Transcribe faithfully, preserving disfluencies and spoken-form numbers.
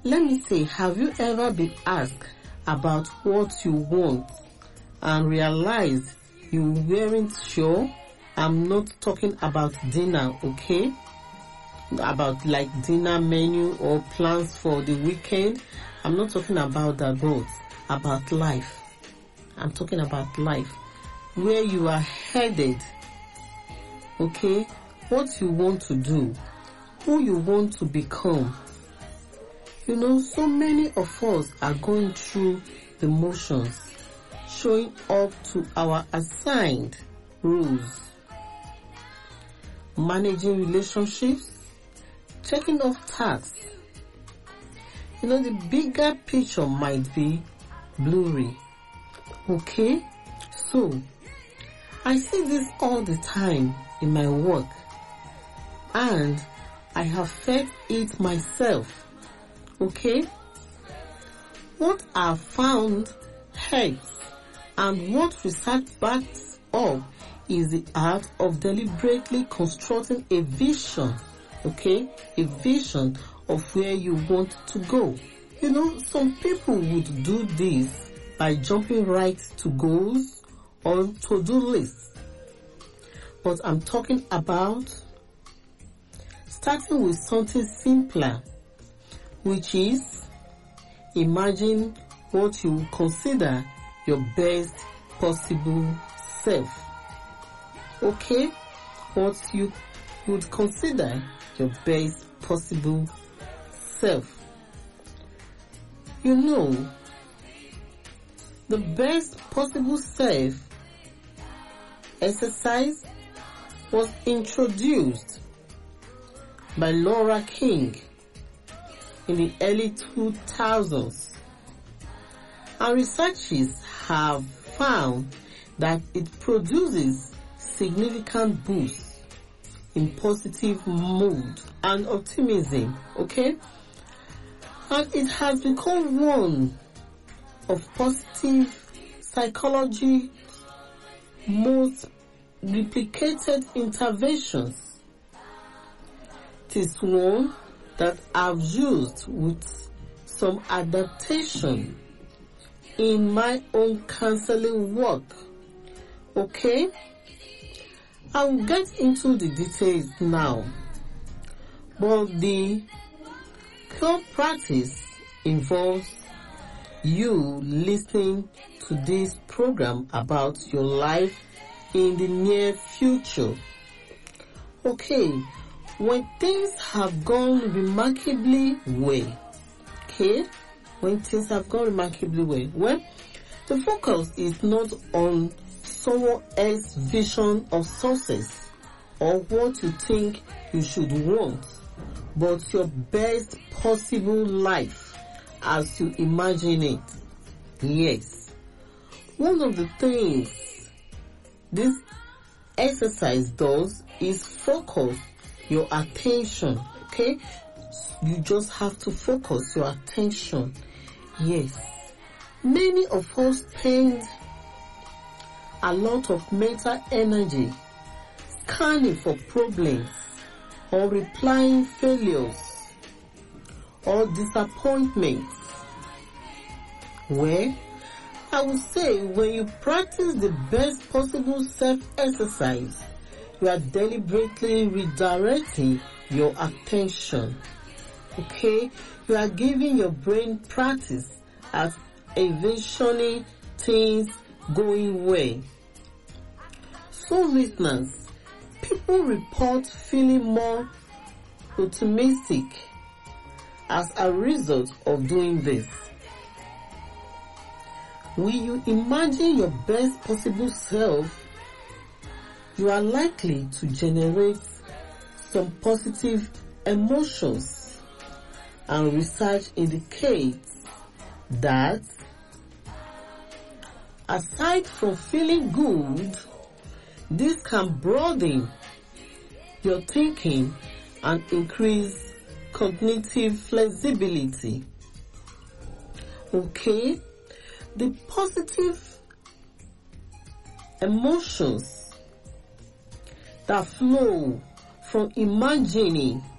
Let me say, have you ever been asked about what you want and realized you weren't sure? I'm not talking about dinner, okay? About like dinner menu or plans for the weekend. I'm not talking about that, but about life. I'm talking about life. Where you are headed, okay? What you want to do, who you want to become. You know, so many of us are going through the motions, showing up to our assigned roles, managing relationships, checking off tasks. You know, the bigger picture might be blurry. Okay? So, I see this all the time in my work, and I have felt it myself. Okay? What I found helps, and what research backs up is the art of deliberately constructing a vision. Okay? A vision of where you want to go. You know, some people would do this by jumping right to goals or to-do lists. But I'm talking about starting with something simpler, which is imagine what you would consider your best possible self. Okay? What you would consider your best possible self. You know, the best possible self exercise was introduced by Laura King in the early two thousands, and researchers have found that it produces significant boosts in positive mood and optimism, okay? And it has become one of positive psychology's most replicated interventions. It is one that I've used with some adaptation in my own counseling work. Okay? I will get into the details now, but the core practice involves you listening to this program about your life in the near future. Okay, when things have gone remarkably well, okay, when things have gone remarkably well, well, the focus is not on someone else's vision of success or what you think you should want, but your best possible life as you imagine it. Yes. One of the things this exercise does is focus your attention, okay? You just have to focus your attention. Yes. Many of us spend a lot of mental energy scanning for problems or replying failures or disappointments. Well, I would say when you practice the best possible self-exercise, you are deliberately redirecting your attention. Okay? You are giving your brain practice at envisioning things going well. So listeners, people report feeling more optimistic as a result of doing this. When you imagine your best possible self, you are likely to generate some positive emotions, and research indicates that aside from feeling good, this can broaden your thinking and increase cognitive flexibility. Okay? The positive emotions that flow from imagining